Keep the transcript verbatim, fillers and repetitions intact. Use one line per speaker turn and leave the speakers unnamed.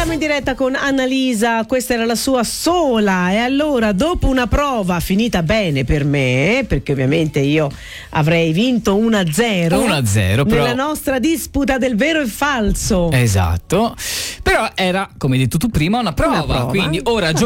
Siamo in diretta con Annalisa, questa era la sua sola, e allora dopo una prova finita bene per me, perché ovviamente io avrei vinto uno a zero
uno a zero però...
nella nostra disputa del vero e falso.
Esatto, però era, come hai detto tu prima, una prova,
una prova.
quindi ora